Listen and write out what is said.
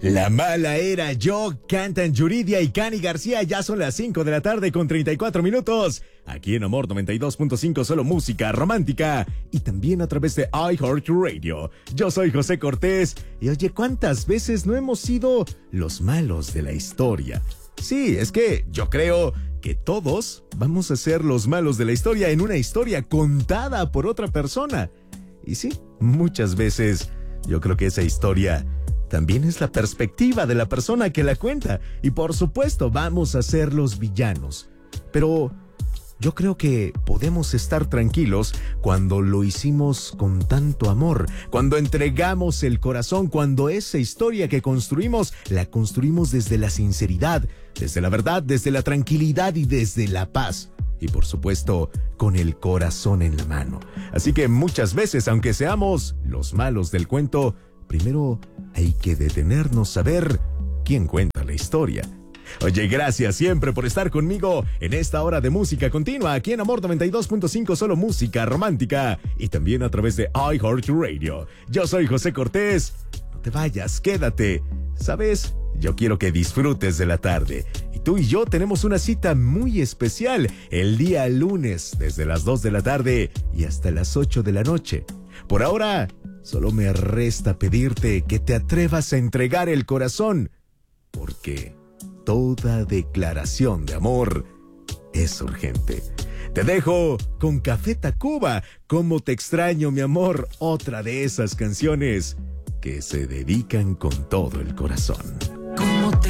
La mala era yo, cantan Yuridia y Cani García. Ya son las 5 de la tarde con 34 minutos. Aquí en Amor 92.5, solo música romántica. Y también a través de iHeartRadio. Yo soy José Cortés. Y oye, ¿cuántas veces no hemos sido los malos de la historia? Sí, es que yo creo que todos vamos a ser los malos de la historia en una historia contada por otra persona. Y sí, muchas veces yo creo que esa historia también es la perspectiva de la persona que la cuenta. Y por supuesto vamos a ser los villanos. Pero yo creo que podemos estar tranquilos cuando lo hicimos con tanto amor, cuando entregamos el corazón, cuando esa historia que construimos, la construimos desde la sinceridad, desde la verdad, desde la tranquilidad y desde la paz. Y por supuesto, con el corazón en la mano. Así que muchas veces, aunque seamos los malos del cuento, primero hay que detenernos a ver quién cuenta la historia. Oye, gracias siempre por estar conmigo en esta hora de música continua aquí en Amor 92.5, solo música romántica y también a través de iHeartRadio. Yo soy José Cortés. No te vayas, quédate. ¿Sabes? Yo quiero que disfrutes de la tarde. Y tú y yo tenemos una cita muy especial el día lunes desde las 2 de la tarde y hasta las 8 de la noche. Por ahora, solo me resta pedirte que te atrevas a entregar el corazón, porque toda declaración de amor es urgente. Te dejo con Café Tacuba, Cómo te extraño, mi amor, otra de esas canciones que se dedican con todo el corazón.